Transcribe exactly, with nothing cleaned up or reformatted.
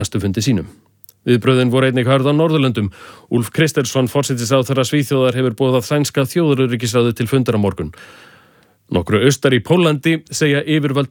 næstu fundi sínum. Viðbrögðin voru einnig hörð á Norðurlöndum. Ulf Kristersson, forsætisráðherra Svíþjóðar, hefur boðað sænska þjóðaröryggisráðið til fundar á morgun. Nokkru austar í Póllandi segja yfirvöld